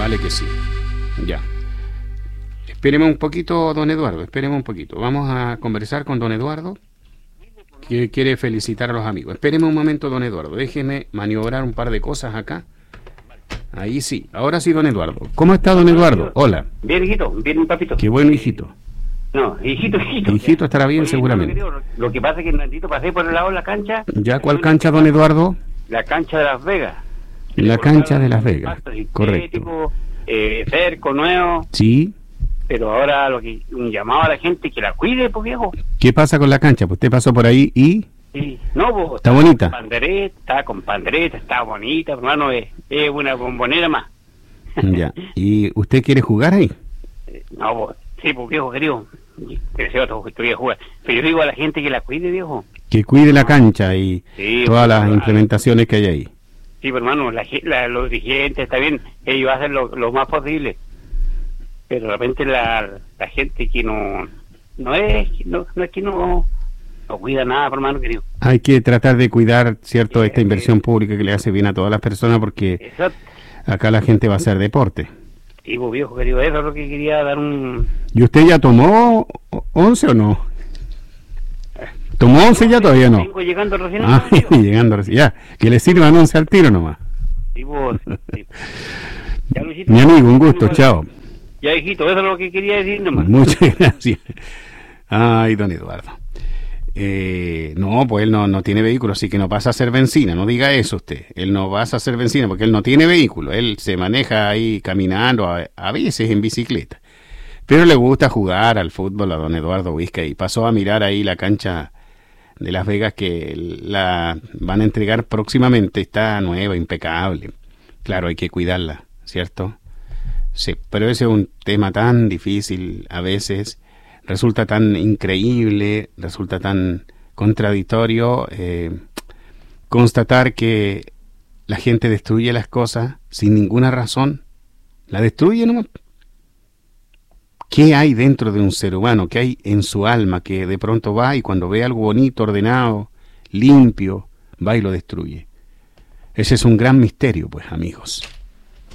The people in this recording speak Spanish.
Vale que sí. Ya. Espéreme un poquito, don Eduardo, espéreme un poquito. Vamos a conversar con don Eduardo, que quiere felicitar a los amigos. Espéreme un momento, don Eduardo. Déjeme maniobrar un par de cosas acá. Ahí sí. Ahora sí, don Eduardo. ¿Cómo está, don Eduardo? Hola. Bien, hijito. Bien, papito. Qué bueno, hijito. No, hijito. Hijito estará bien. Oye, seguramente. Lo que pasa es que Nandito pasé por el lado de la cancha. ¿Ya cuál cancha, don Eduardo? La cancha de Las Vegas. La cancha de Las Vegas. Correcto. Cerco, nuevo. Sí. Pero ahora un llamado a la gente que la cuide, pues, viejo. ¿Qué pasa con la cancha? Pues usted pasó por ahí y... Sí. No, pues... ¿Está bonita? Está con pandereta, está bonita, hermano, es una bombonera más. Ya. ¿Y usted quiere jugar ahí? No, pues, sí, pues, viejo querido. Deseo todo que estuviera a jugar. Pero yo digo a la gente que la cuide, viejo. Que cuide la cancha y sí, todas las implementaciones que hay ahí. Sí, pero hermano, los dirigentes, está bien, ellos hacen lo más posible. Pero de repente la gente que no es que no cuida nada, hermano querido. Hay que tratar de cuidar, ¿cierto?, esta inversión pública que le hace bien a todas las personas, porque exacto, acá la gente va a hacer deporte. Sí, pues, viejo querido, eso es lo que quería dar un... ¿Y usted ya tomó 11 o no? ¿Tomó 11 ya todavía no? Vengo llegando recién. Llegando recién, ya, que le sirvan 11 al tiro nomás. Sí, pues, sí. Ya, mi amigo, un gusto, chao. Ya, hijito, eso es lo que quería decir nomás. Muchas gracias. Ay, don Eduardo. No, pues él no tiene vehículo, así que no pasa a hacer benzina, no diga eso usted. Él no pasa a hacer benzina porque él no tiene vehículo, él se maneja ahí caminando, a veces en bicicleta. Pero le gusta jugar al fútbol a don Eduardo Huisca y pasó a mirar ahí la cancha de Las Vegas que la van a entregar próximamente, está nueva, impecable. Claro, hay que cuidarla, ¿cierto? Sí, pero ese es un tema tan difícil a veces, resulta tan increíble, resulta tan contradictorio constatar que la gente destruye las cosas sin ninguna razón, la destruye nomás. ¿Qué hay dentro de un ser humano? ¿Qué hay en su alma que de pronto va y cuando ve algo bonito, ordenado, limpio, va y lo destruye? Ese es un gran misterio, pues, amigos.